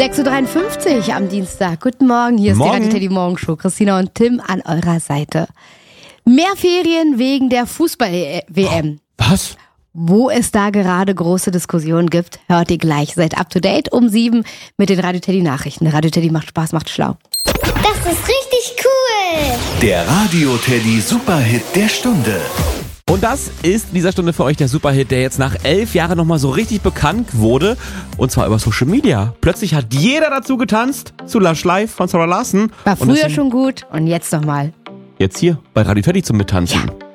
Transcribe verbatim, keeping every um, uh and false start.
sechs Uhr dreiundfünfzig am Dienstag. Guten Morgen, hier ist Morgen. die Radio Teddy Morgenshow. Christina und Tim an eurer Seite. Mehr Ferien wegen der Fußball-W M. Was? Wo es da gerade große Diskussionen gibt, hört ihr gleich. Seid up to date um sieben mit den Radio Teddy Nachrichten. Radio Teddy macht Spaß, macht schlau. Das ist richtig cool. Der Radio Teddy Superhit der Stunde. Und das ist in dieser Stunde für euch der Superhit, der jetzt nach elf Jahren nochmal so richtig bekannt wurde. Und zwar über Social Media. Plötzlich hat jeder dazu getanzt, zu Lush Live von Sarah Larson. War Und früher deswegen schon gut und jetzt nochmal. Jetzt hier bei Radio Teddy zum Mittanzen. Ja.